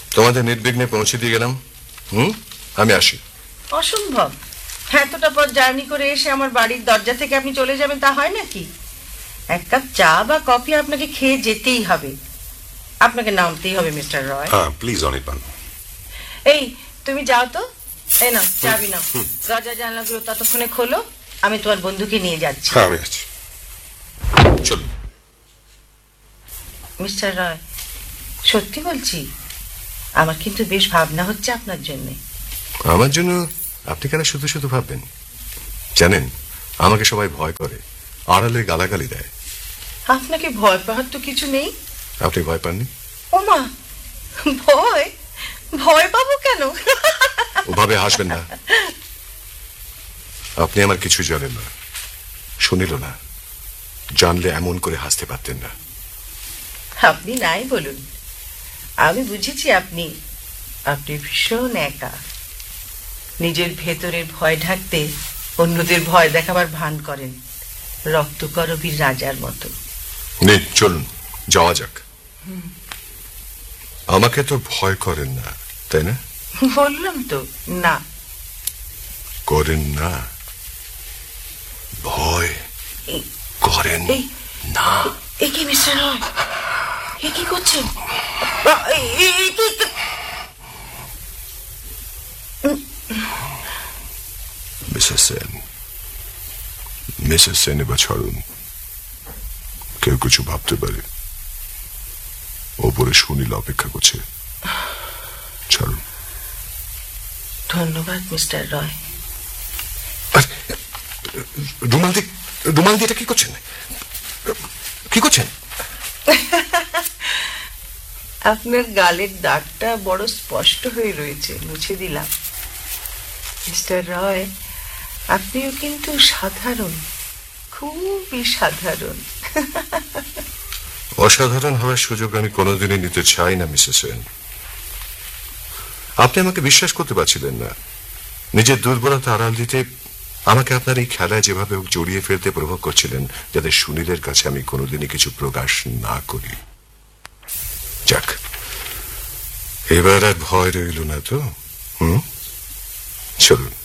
তোমাদের নির্বিঘ্নে পৌঁছে দিয়ে গেলাম। আমি আসি। অসম্ভব। এতটা পথ জার্নি করে এসে আমার বাড়ির দরজা থেকে আপনি চলে যাবেন, তা হয় নাকি? এক কাপ চা বা কফি আপনাকে খেয়ে যেতেই হবে। আপনাকে নামতেই হবে মিস্টার রয়। প্লিজ অনির্বাণ। এই তুমি যাও তো, এই নাও চাবি নাও। দরজা জানলাগুলো ততক্ষণে খোলো, আমি তোমার বন্ধুকে নিয়ে যাচ্ছি। আমি আছি। চলুন। মিস্টার রয়, সত্যি বলছি, আমার কিন্তু বেশ ভাবনা হচ্ছে আপনার জন্য। আমার জন্য আপনি কেন শুধু শুধু ভাববেন? জানেন, আমাকে সবাই ভয় করে, আড়ালে গালাগালি দেয়। আপনাকে ভয় পাওয়ার তো কিছু নেই। আপনি ভয় পাননি? ওমা, ভয়? ভয় পাবো কেন? ওভাবে হাসবেন না। আপনি আমার কিছু জানেন না, শুনিল না। জানলে এমন করে হাসতে পারতেন না। আপনি নাই বলুন, আমি বুঝেছি আপনি ভীষণ একা। নিজের ভেতরের ভয় ঢাকতে অন্যদের ভয় দেখাবার ভান করেন, রক্তকরবীর রাজার মতো। চলুন যাওয়া যাক। আমাকে তো ভয় করেন না, তাই না? বললাম তো না। করেন না, ভয় করেন না। এ কি মিস্টার রয়, এ কি করছেন? মিসেস সেন এবার ছাড়ুন। কেউ কিছু ভাবতে পারে। ওপরে সুনীল অপেক্ষা করছে, ছাড়ুন। ধন্যবাদ মিস্টার রয়। রুমাল দিয়ে এটা কি করছেন? কি করছেন? আপনার গালের দাগটা বড় স্পষ্ট হয়ে রয়েছে, মুছে দিলাম। মিস্টার রয়, আপনিও কিন্তু সাধারণ, খুবই সাধারণ। অসাধারণ হওয়ার সুযোগ আমি কোনোদিনই নিতে চাই না মিসেস সেন। আপনি আমাকে বিশ্বাস করতে পারছিলেন না। নিজের দুর্বলতা আড়াল দিতে আমাকে আপনার এই খেলায় যেভাবে জড়িয়ে ফেলতে প্রভোগ করছিলেন, যাতে সুনীলের কাছে আমি কোনোদিনই কিছু প্রকাশ না করি। যাক, এবার আর ভয় রইল না তো। চলুন।